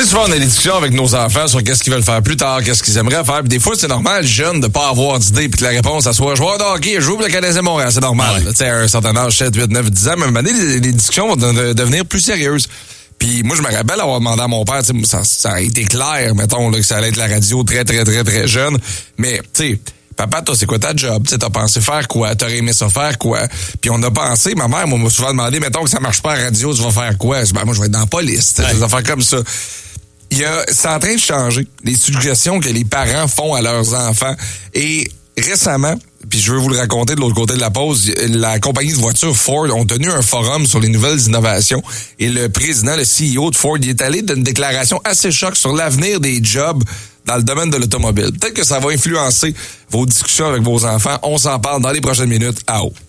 souvent, on a des discussions avec nos enfants sur qu'est-ce qu'ils veulent faire plus tard, qu'est-ce qu'ils aimeraient faire. Puis des fois, c'est normal, jeune, de pas avoir d'idée, puis que la réponse, ça soit joueur de hockey, je joue pour le Canadien Montréal. C'est normal. Tu sais, à un certain âge, 7, 8, 9, 10 ans, mais à un moment donné, les discussions vont devenir plus sérieuses. Puis moi, je me rappelle avoir demandé à mon père, ça a été clair, mettons, là, que ça allait être la radio très, très, très, très jeune. Mais, tu sais, papa, toi, c'est quoi ta job? Tu sais, t'as pensé faire quoi? T'aurais aimé ça faire quoi? Puis on a pensé, ma mère, moi, m'a souvent demandé, mettons que ça marche pas à la radio, tu vas faire quoi? Je dis, ben, moi, je vais être dans la police. Des affaires comme ça. C'est en train de changer. Les suggestions que les parents font à leurs enfants. Et récemment, puis je veux vous le raconter de l'autre côté de la pause, la compagnie de voitures Ford ont tenu un forum sur les nouvelles innovations et le président, le CEO de Ford, il est allé d'une déclaration assez choc sur l'avenir des jobs dans le domaine de l'automobile. Peut-être que ça va influencer vos discussions avec vos enfants. On s'en parle dans les prochaines minutes. À haut.